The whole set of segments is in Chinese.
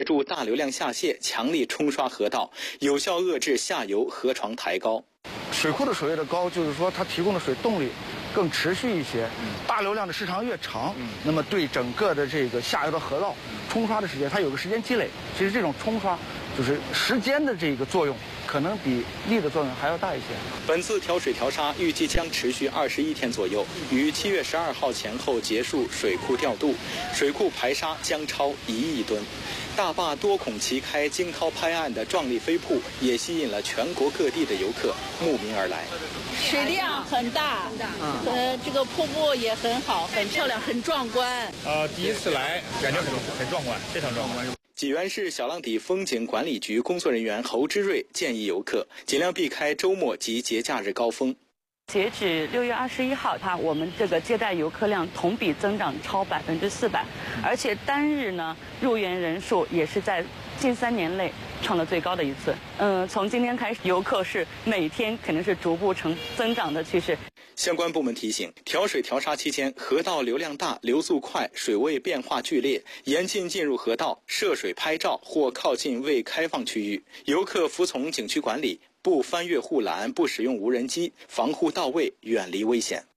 住大流量下泄，强力冲刷河道，有效遏制下游河床抬高。 水库的水位的高，就是说它提供的水动力更持续一些，大流量的时长越长，那么对整个的这个下游的河道冲刷的时间，它有个时间积累。其实这种冲刷就是时间的这个作用，可能比力的作用还要大一些。 本次调水调沙预计将持续21天左右，于7月12号前后结束水库调度，水库排沙将超1亿吨。大坝多孔齐开、惊涛拍岸的壮丽飞瀑，也吸引了全国各地的游客慕名而来。 水量很大，这个瀑布也很好，很漂亮，很壮观。 第一次来，感觉很壮观，非常壮观。 济源市小浪底风景管理局工作人员侯之瑞建议游客尽量避开周末及节假日高峰。 截止6月21号，我们这个接待游客量同比增长超400%，而且单日呢入园人数也是在近3年内创了最高的一次。从今天开始，游客是每天肯定是逐步增长的趋势。 相关部门提醒，调水调沙期间，河道流量大、流速快、水位变化剧烈，严禁进入河道涉水拍照或靠近未开放区域。游客服从景区管理，不翻越护栏，不使用无人机，防护到位，远离危险。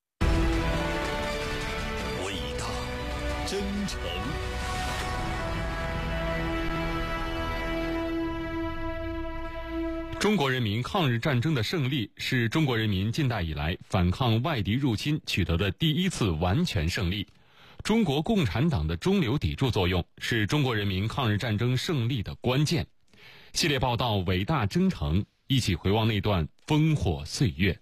伟大，真诚。 中国人民抗日战争的胜利是中国人民近代以来反抗外敌入侵取得的第一次完全胜利。中国共产党的中流砥柱作用是中国人民抗日战争胜利的关键。系列报道伟大征程，一起回望那段烽火岁月。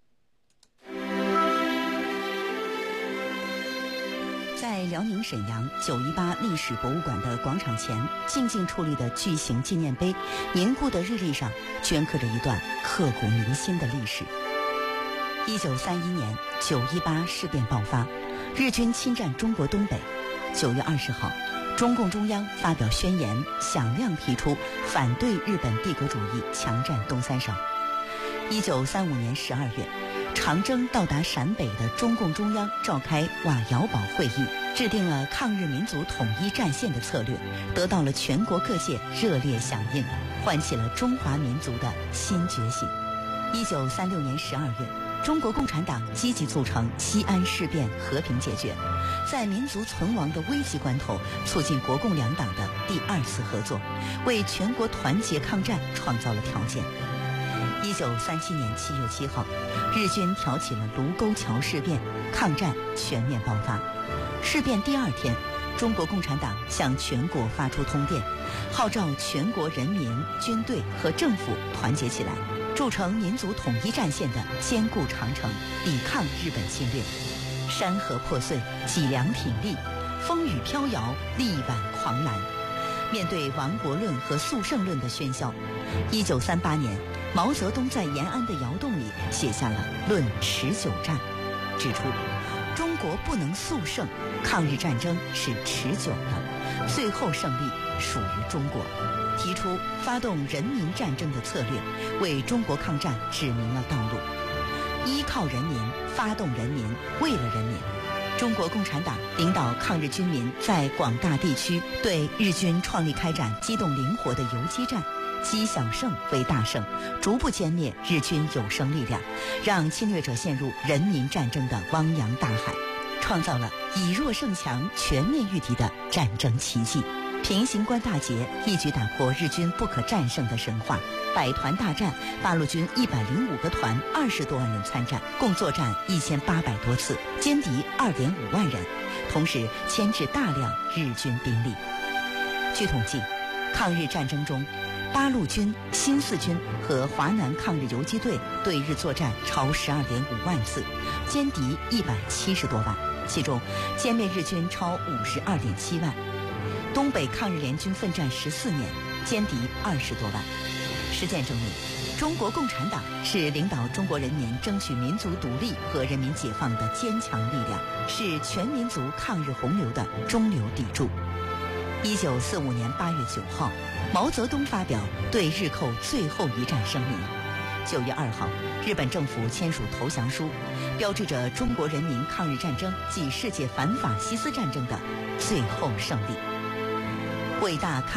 在辽宁沈阳918历史博物馆的广场前，静静矗立的巨型纪念碑，凝固的日历上镌刻着一段刻骨铭心的历史。1931年918事变爆发，日军侵占中国东北。9月20号，中共中央发表宣言，响亮提出反对日本帝国主义强占东三省。1935年12月，长征到达陕北的中共中央召开瓦窑堡会议，制定了抗日民族统一战线的策略，得到了全国各界热烈响应，唤起了中华民族的新觉醒。1936年12月，中国共产党积极促成西安事变和平解决，在民族存亡的危急关头，促进国共两党的第2次合作，为全国团结抗战创造了条件。1937年7月7号，日军挑起了卢沟桥事变，抗战全面爆发。事变第2天，中国共产党向全国发出通电，号召全国人民、军队和政府团结起来，筑成民族统一战线的坚固长城，抵抗日本侵略。山河破碎，脊梁挺立，风雨飘摇，力挽狂澜。面对亡国论和速胜论的喧嚣，1938年，毛泽东在延安的窑洞里写下了《论持久战》，指出中国不能速胜，抗日战争是持久的，最后胜利属于中国。提出发动人民战争的策略，为中国抗战指明了道路。依靠人民，发动人民，为了人民。中国共产党领导抗日军民在广大地区对日军创立开展机动灵活的游击战，积小胜为大胜，逐步歼灭日军有生力量，让侵略者陷入人民战争的汪洋大海，创造了以弱胜强、全面御敌的战争奇迹。平型关大捷一举打破日军不可战胜的神话。百团大战，八路军105个团，20多万人参战，共作战1800多次，歼敌2.5万人，同时牵制大量日军兵力。据统计，抗日战争中，八路军、新四军和华南抗日游击队对日作战超12.5万次，歼敌170多万，其中歼灭日军超52.7万。东北抗日联军奋战14年，歼敌20多万。实践证明，中国共产党是领导中国人民争取民族独立和人民解放的坚强力量，是全民族抗日洪流的中流砥柱。1945年8月9号，毛泽东发表对日寇最后一战声明。9月2号，日本政府签署投降书，标志着中国人民抗日战争暨世界反法西斯战争的最后胜利。伟大抗